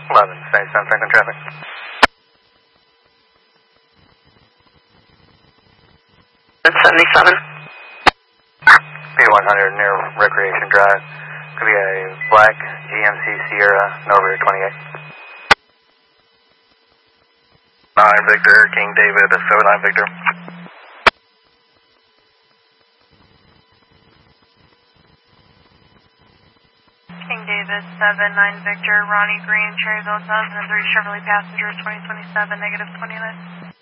1177 Franklin traffic. That's 77. P100 near Recreation Drive. Could be a black GMC Sierra, no rear 28. 9 Victor, King David, 79 Victor. King David, 79 Victor, Ronnie Green, Cherryville 2003 Chevrolet Passenger, 2027, -29.